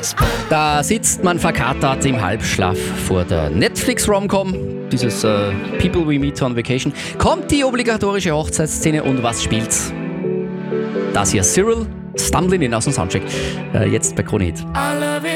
Da sitzt man verkatert im Halbschlaf vor der Netflix-Romcom, dieses People We Meet on Vacation. Kommt die obligatorische Hochzeitsszene und was spielt's? Das hier Cyril, Stumbling In aus dem Soundtrack. Jetzt bei Krone Hit.